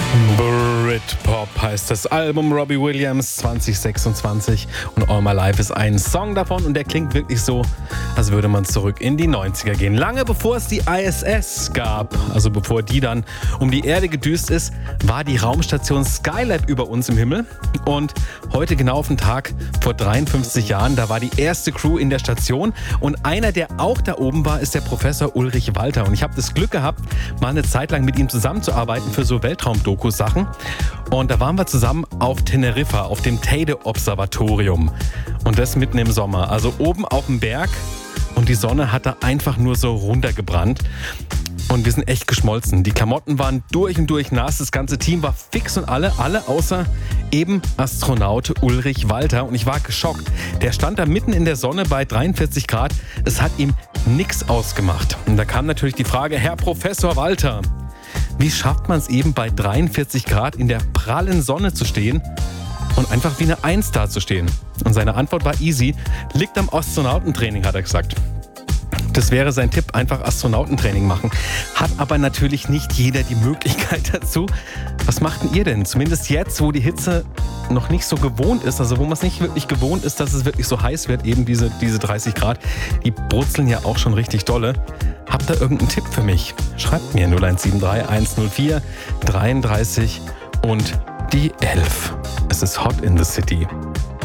Britpop heißt das Album Robbie Williams 2026 und All My Life ist ein Song davon und der klingt wirklich so, als würde man zurück in die 90er gehen. Lange bevor es die ISS gab, also bevor die dann um die Erde gedüst ist, war die Raumstation Skylab über uns im Himmel und heute genau auf den Tag vor 53 Jahren, da war die erste Crew in der Station und einer, der auch da oben war, ist der Professor Ulrich Walter und ich habe das Glück gehabt, mal eine Zeit lang mit ihm zusammenzuarbeiten für so Weltraum-Dokus-Sachen. Und da waren wir zusammen auf Teneriffa, auf dem Teide-Observatorium. Und das mitten im Sommer. Also oben auf dem Berg. Und die Sonne hat da einfach nur so runtergebrannt. Und wir sind echt geschmolzen. Die Klamotten waren durch und durch nass. Das ganze Team war fix und alle außer eben Astronaut Ulrich Walter. Und ich war geschockt. Der stand da mitten in der Sonne bei 43 Grad. Es hat ihm nichts ausgemacht. Und da kam natürlich die Frage, Herr Professor Walter, wie schafft man es eben bei 43 Grad in der prallen Sonne zu stehen und einfach wie eine Eins da zu stehen? Und seine Antwort war easy, liegt am Astronautentraining, hat er gesagt. Das wäre sein Tipp, einfach Astronautentraining machen. Hat aber natürlich nicht jeder die Möglichkeit dazu. Was macht denn ihr denn? Zumindest jetzt, wo die Hitze noch nicht so gewohnt ist, also wo man es nicht wirklich gewohnt ist, dass es wirklich so heiß wird, eben diese 30 Grad, die brutzeln ja auch schon richtig dolle. Habt ihr irgendeinen Tipp für mich? Schreibt mir 0173 104 33 und die 11. Es ist Hot in the City.